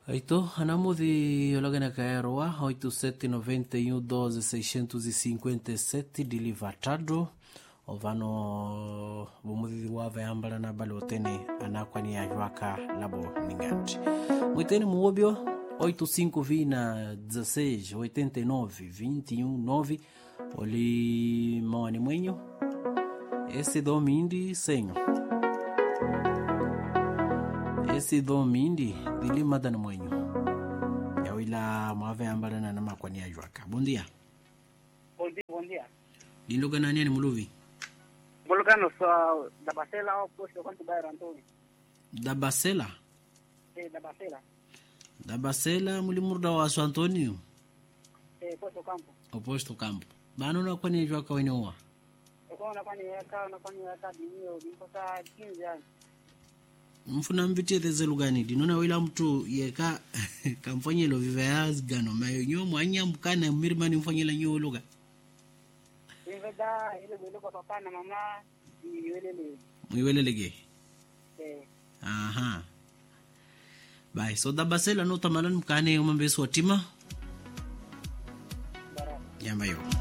Aito, anamudhi ologana kaeroa 879112 dilivatado ovano bumudhi wava yambala na balotene anakwani ya yuaka labo ningati mwiteni muobyo 85 89 21 oli mawani mwenyo esse domindi senho esse domindi dili madana mwenyo yawila mwava yambala na namakwani ya yuaka. Bom dia. Bom dia. Diloga nani muluvi? Volcano só da Bacela ao posto quanto bairro Antônio. Da Bacela? Da Bacela. Da Bacela mulimurda wa Antônio. Posto campo. O posto campo. Bano na kwani jwa kwa wenyewa. Na kwani yaka dinio limposa 15 anos. Mfuna mvitie teze lugani dinona wila mtu yeka kamfanyelo vivayaz gano mayo nyo mwanya mkana mirimani mfanyela nyo luga. Da ile bolo kwa papa na mama iwelelege. Aha. Bye, so da Bacela no tamalan mkane umambeso watima. Yamba yo.